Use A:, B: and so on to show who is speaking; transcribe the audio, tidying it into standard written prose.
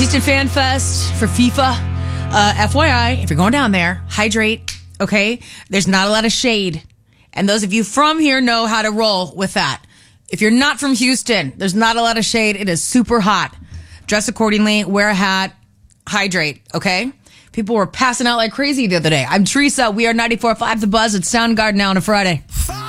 A: Houston Fan Fest for FIFA. FYI, if you're going down there, hydrate, okay? There's not a lot of shade. And those of you from here know how to roll with that. If you're not from Houston, there's not a lot of shade. It is super hot. Dress accordingly, wear a hat, hydrate, okay? People were passing out like crazy the other day. I'm Teresa. We are 94.5 The Buzz at Soundgarden now on a Friday.